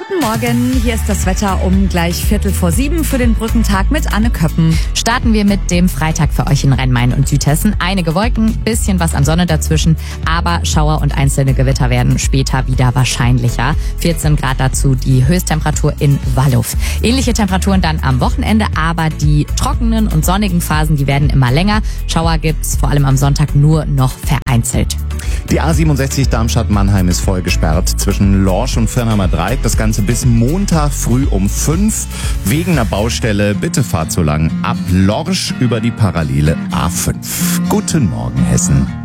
Guten Morgen, hier ist das Wetter um gleich 6:45 für den Brückentag mit Anne Köppen. Starten wir mit dem Freitag für euch in Rhein-Main und Südhessen. Einige Wolken, bisschen was an Sonne dazwischen, aber Schauer und einzelne Gewitter werden später wieder wahrscheinlicher. 14 Grad dazu die Höchsttemperatur in Walluff. Ähnliche Temperaturen dann am Wochenende, aber die trockenen und sonnigen Phasen, die werden immer länger. Schauer gibt's vor allem am Sonntag nur noch vereinzelt. Die A67 Darmstadt-Mannheim ist voll gesperrt zwischen Lorsch und Firnheimer Dreieck. Das Ganze bis Montag früh um 5. Wegen einer Baustelle bitte fahrt so lang ab Lorsch über die parallele A5. Guten Morgen, Hessen.